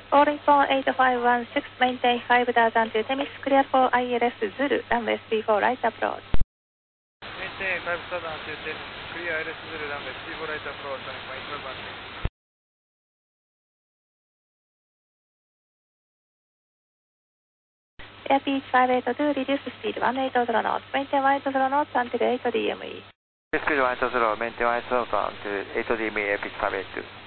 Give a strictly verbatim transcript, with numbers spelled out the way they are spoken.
All Nippon eight five one six, maintain five thousand to Temis, clear for I L S Zulu, runway three four right approach. Maintain five thousand to Temis, clear I L S Zulu, runway three four right approach, on eight five one six. Airbus five eight two, reduce speed one eight zero knots, maintain one eight zero knots until eight D M E. Speed one eight zero, maintain one eight zero until eight D M E, Airbus five eight two.